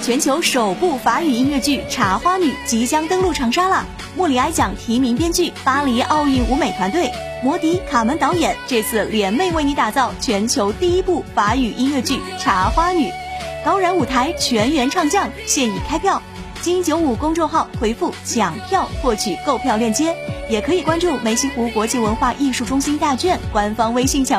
全球首部法语音乐剧《茶花女》即将登陆长沙了。莫里埃奖提名编剧，巴黎奥运舞美团队，摩迪、卡门导演这次联袂为你打造全球第一部法语音乐剧《茶花女》，高燃舞台全员唱将，现已开票。金95公众号回复抢票获取购票链接，也可以关注梅溪湖国际文化艺术中心大卷官方微信抢